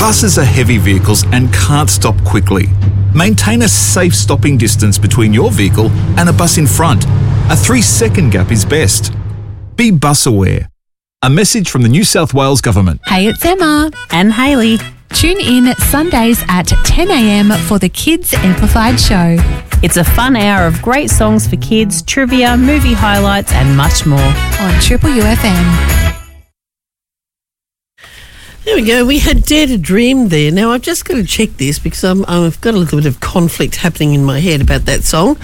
Buses are heavy vehicles and can't stop quickly. Maintain a safe stopping distance between your vehicle and a bus in front. A 3-second gap is best. Be bus aware. A message from the New South Wales Government. Hey, it's Emma. And Hayley. Tune in Sundays at 10 a.m. for the Kids Amplified Show. It's a fun hour of great songs for kids, trivia, movie highlights and much more. On Triple UFM. There we go. We had Dare to Dream there. Now, I've just got to check this because I've got a little bit of conflict happening in my head about that song.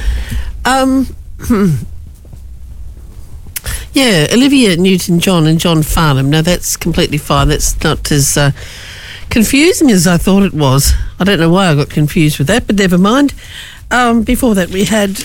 Yeah, Olivia Newton-John and John Farnham. Now, that's completely fine. That's not as confusing as I thought it was. I don't know why I got confused with that, but never mind. Before that, we had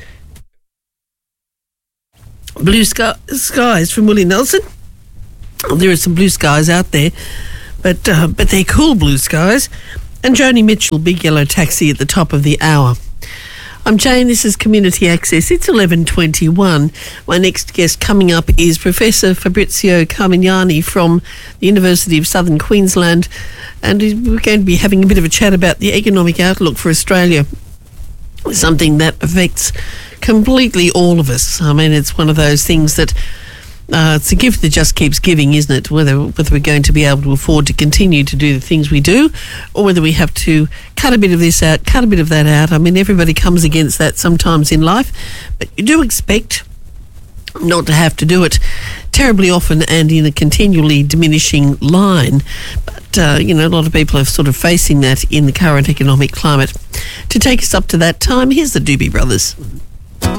Blue Skies from Willie Nelson. There are some blue skies out there, but they're cool blue skies. And Joni Mitchell, Big Yellow Taxi at the top of the hour. I'm Jane, this is Community Access. It's 11:21. My next guest coming up is Professor Fabrizio Carmignani from the University of Southern Queensland, and we're going to be having a bit of a chat about the economic outlook for Australia, something that affects completely all of us. I mean, it's one of those things that it's a gift that just keeps giving, isn't it? Whether we're going to be able to afford to continue to do the things we do, or whether we have to cut a bit of this out, cut a bit of that out. I mean, everybody comes against that sometimes in life, but you do expect not to have to do it terribly often and in a continually diminishing line. But, a lot of people are sort of facing that in the current economic climate. To take us up to that time, here's the Doobie Brothers.